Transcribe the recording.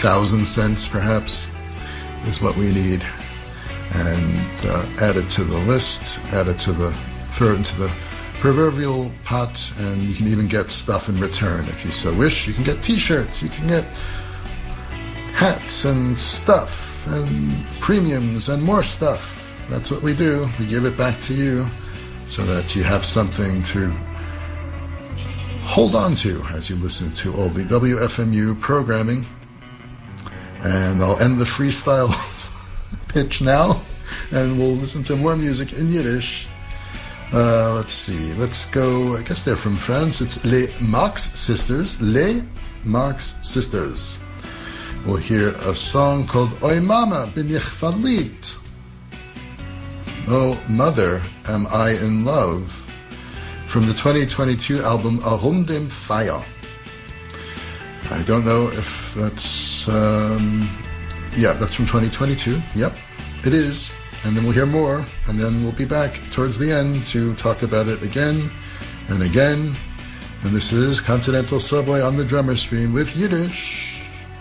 1,000 cents perhaps is what we need. And add it to the list, throw it into the proverbial pot, and you can even get stuff in return if you so wish. You can get t-shirts, you can get hats and stuff and premiums and more stuff. That's what we do. We give it back to you so that you have something to hold on to as you listen to all the WFMU programming. And I'll end the freestyle pitch now, and we'll listen to more music in Yiddish. Let's see. Let's go. I guess they're from France. It's Les Marx Sisters. Les Marx Sisters. We'll hear a song called Oy Mama bin ich verliebt. Oh Mother, am I in love? From the 2022 album Arum dem Feuer. I don't know if that's that's from 2022. Yep, it is. And then we'll hear more, and then we'll be back towards the end to talk about it again and again. And this is Continental Subway on the drummer screen with Yiddish.